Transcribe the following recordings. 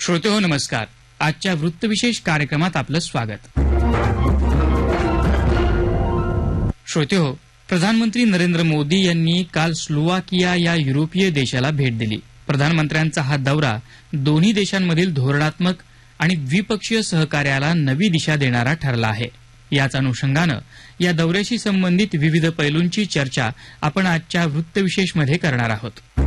श्रोतेहो नमस्कार. आजच्या वृत्तविशेष कार्यक्रमात आपलं स्वागत. श्रोतेहो, प्रधानमंत्री नरेंद्र मोदी यांनी काल स्लोवाकिया या युरोपीय देशाला भेट दिली. प्रधानमंत्र्यांचा हा दौरा दोन्ही देशांमधील धोरणात्मक आणि द्विपक्षीय सहकार्याला नवी दिशा देणारा ठरला आहे. याच अनुषंगानं या दौऱ्याशी संबंधित विविध पैलूंची चर्चा आपण आजच्या वृत्तविशेषमध्ये करणार आहोत.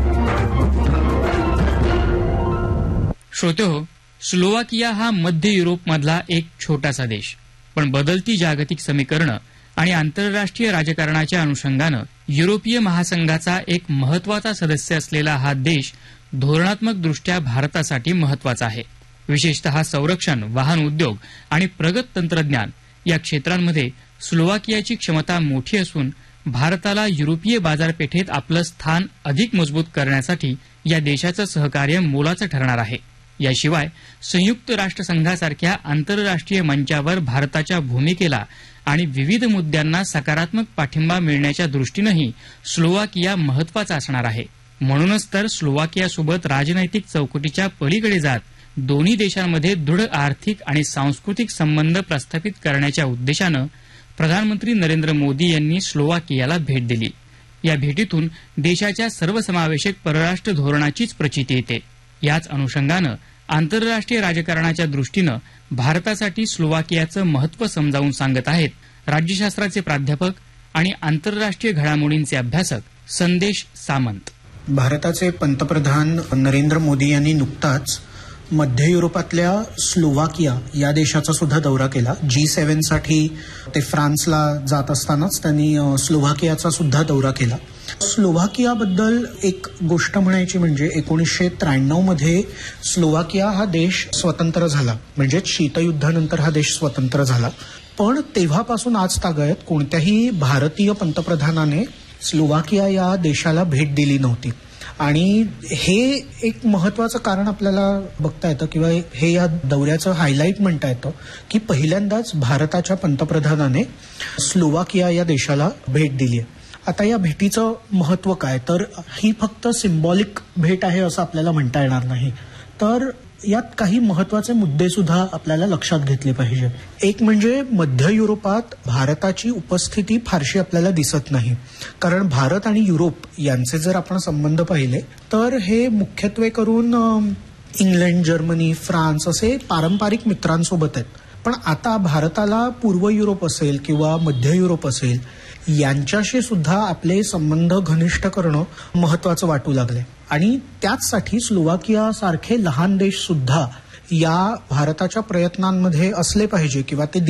श्रोतेहो, स्लोवाकिया हा मध्य युरोपमधला एक छोटासा देश, पण बदलती जागतिक समीकरणं आणि आंतरराष्ट्रीय राजकारणाच्या अनुषंगानं युरोपीय महासंघाचा एक महत्वाचा सदस्य असलेला हा देश धोरणात्मक दृष्ट्या भारतासाठी महत्वाचा आहे. विशेषतः संरक्षण, वाहन उद्योग आणि प्रगत तंत्रज्ञान या क्षेत्रांमध्ये स्लोवाकियाची क्षमता मोठी असून भारताला युरोपीय बाजारपेठेत आपलं स्थान अधिक मजबूत करण्यासाठी या देशाचं सहकार्य मोलाचं ठरणार आहे. याशिवाय संयुक्त राष्ट्रसंघासारख्या आंतरराष्ट्रीय मंचावर भारताच्या भूमिकेला आणि विविध मुद्द्यांना सकारात्मक पाठिंबा मिळण्याच्या दृष्टीनंही स्लोवाकिया महत्वाचा असणार आहे. म्हणूनच तर स्लोवाकियासोबत राजनैतिक चौकटीच्या पलीकडे जात दोन्ही देशांमध्ये दृढ आर्थिक आणि सांस्कृतिक संबंध प्रस्थापित करण्याच्या उद्देशानं प्रधानमंत्री नरेंद्र मोदी यांनी स्लोवाकियाला भेट दिली. या भेटीतून देशाच्या सर्वसमावेशक परराष्ट्र धोरणाचीच प्रचिती येते. याच अनुषंगानं आंतरराष्ट्रीय राजकारणाच्या दृष्टीनं भारतासाठी स्लोवाकियाचं महत्व समजावून सांगत आहेत राज्यशास्त्राचे प्राध्यापक आणि आंतरराष्ट्रीय घडामोडींचे अभ्यासक संदेश सामंत. भारताचे पंतप्रधान नरेंद्र मोदी यांनी नुकताच मध्य युरोपातल्या स्लोवाकिया या देशाचा सुद्धा दौरा केला. G7 साठी ते फ्रान्सला जात असतानाच त्यांनी स्लोवाकियाचा सुद्धा दौरा केला. स्लोवाकियाबद्दल एक गोष्ट म्हणायची म्हणजे 1993 मध्ये स्लोवाकिया हा देश स्वतंत्र झाला, म्हणजे शीतयुद्धानंतर हा देश स्वतंत्र झाला. पण तेव्हापासून आज तागत कोणत्याही भारतीय पंतप्रधानाने स्लोवाकिया या देशाला भेट दिली नव्हती. आणि हे एक महत्वाचं कारण आपल्याला बघता येतं किंवा हे या दौऱ्याचं हायलाईट म्हणता येतं की पहिल्यांदाच भारताच्या पंतप्रधानाने स्लोवाकिया या देशाला भेट दिली आहे. आता या भेटीचं महत्व काय, तर ही फक्त सिम्बॉलिक भेट आहे असं आपल्याला म्हणता येणार नाही. तर यात काही महत्वाचे मुद्दे सुद्धा आपल्याला लक्षात घेतले पाहिजे. एक म्हणजे मध्य युरोपात भारताची उपस्थिती फारशी आपल्याला दिसत नाही, कारण भारत आणि युरोप यांचे जर आपण संबंध पाहिले तर हे मुख्यत्वे करून इंग्लंड, जर्मनी, फ्रान्स असे पारंपरिक मित्रांसोबत आहेत. पण आता भारताला पूर्व युरोप असेल किंवा मध्य युरोप असेल यांच्याशी सुद्धा आपले संबंध घनिष्ठ करणं महत्वाचं वाटू लागले. आणि त्याचसाठी स्लोवाकिया सारखे लहान देश सुद्धा या भारताच्या प्रयत्नांमध्ये असले पाहिजे किंवा ते